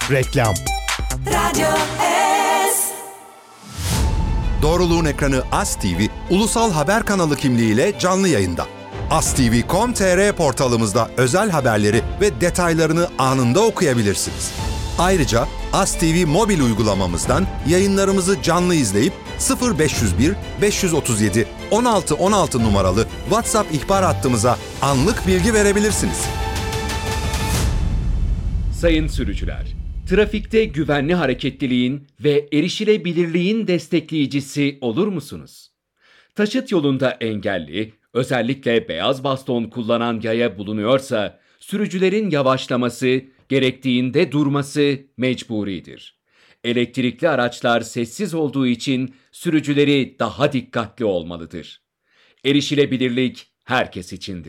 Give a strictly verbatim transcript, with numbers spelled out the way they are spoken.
Reklam. Radyo S. Doğruluğun ekranı As T V, ulusal haber kanalı kimliğiyle canlı yayında. as t v nokta com nokta t r portalımızda özel haberleri ve detaylarını anında okuyabilirsiniz. Ayrıca As T V mobil uygulamamızdan yayınlarımızı canlı izleyip sıfır beş yüz bir beş yüz otuz yedi on altı on altı numaralı WhatsApp ihbar hattımıza anlık bilgi verebilirsiniz. Sayın sürücüler, trafikte güvenli hareketliliğin ve erişilebilirliğin destekleyicisi olur musunuz? Taşıt yolunda engelli, özellikle beyaz baston kullanan yaya bulunuyorsa, sürücülerin yavaşlaması, gerektiğinde durması mecburidir. Elektrikli araçlar sessiz olduğu için sürücüleri daha dikkatli olmalıdır. Erişilebilirlik herkes içindir.